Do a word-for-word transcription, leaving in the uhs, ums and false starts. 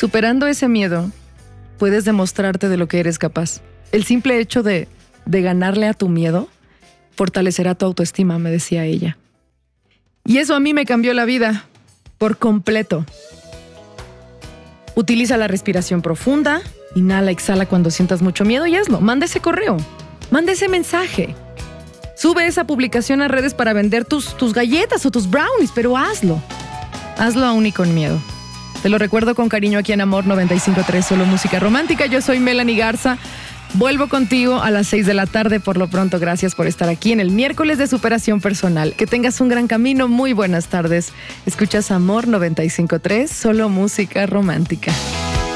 Superando ese miedo, puedes demostrarte de lo que eres capaz. El simple hecho de, de ganarle a tu miedo fortalecerá tu autoestima, me decía ella. Y eso a mí me cambió la vida por completo. Utiliza la respiración profunda, inhala, exhala cuando sientas mucho miedo y hazlo. Manda ese correo, manda ese mensaje. Sube esa publicación a redes para vender tus, tus galletas o tus brownies, pero hazlo. Hazlo aún y con miedo. Te lo recuerdo con cariño aquí en Amor noventa y cinco punto tres, solo música romántica. Yo soy Melanie Garza. Vuelvo contigo a las seis de la tarde. Por lo pronto, gracias por estar aquí en el miércoles de superación personal. Que tengas un gran camino. Muy buenas tardes. Escuchas Amor noventa y cinco punto tres, solo música romántica.